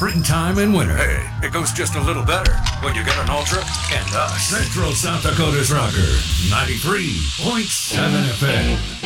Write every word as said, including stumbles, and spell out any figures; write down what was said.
springtime and winter. Hey, it goes just a little better when you get an Ultra and us. Central South Dakota's Rocker, ninety-three point seven F M.